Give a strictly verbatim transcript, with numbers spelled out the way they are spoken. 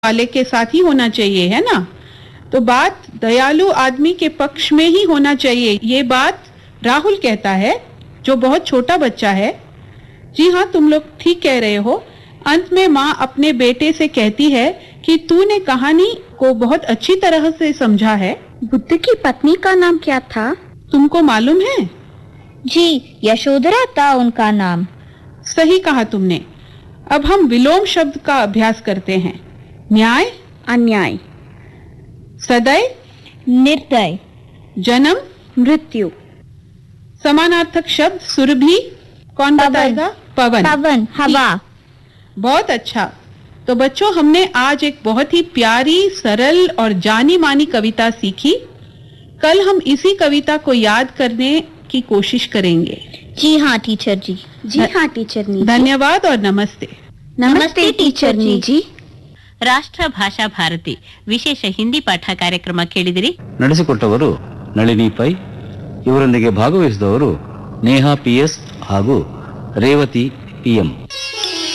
वाले के साथ ही होना चाहिए, है ना। तो बात दयालु आदमी के पक्ष में ही होना चाहिए, ये बात राहुल कहता है जो बहुत छोटा बच्चा है। जी हाँ, तुम लोग ठीक कह रहे हो। अंत में माँ अपने बेटे से कहती है कि तूने कहानी को बहुत अच्छी तरह से समझा है। बुद्ध की पत्नी का नाम क्या था? तुमको मालूम है? जी, यशोधरा था उनका नाम। सही कहा तुमने। अब हम विलोम शब्द का अभ्यास करते हैं। न्याय, अन्याय, सदय, निर्दय, जन्म, मृत्यु। समानार्थक शब्द सुरभि, कौन पवन, बताएगा? पवन, पवन, हवा। बहुत अच्छा। तो बच्चों, हमने आज एक बहुत ही प्यारी, सरल और जानी मानी कविता सीखी। कल हम इसी कविता को याद करने की कोशिश करेंगे। जी हाँ टीचर जी। जी हाँ टीचर नी। धन्यवाद और नमस्ते। नमस्ते टीचर नी जी। ರಾಷ್ಟ್ರ ಭಾಷಾ ಭಾರತಿ ವಿಶೇಷ ಹಿಂದಿ ಪಾಠ ಕಾರ್ಯಕ್ರಮ ಕೇಳಿದಿರಿ. ನಡೆಸಿಕೊಟ್ಟವರು ನಳಿನಿ ಪೈ. ಇವರೊಂದಿಗೆ ಭಾಗವಹಿಸಿದವರು ನೇಹಾ ಪಿಎಸ್ ಹಾಗೂ ರೇವತಿ ಪಿಎಂ.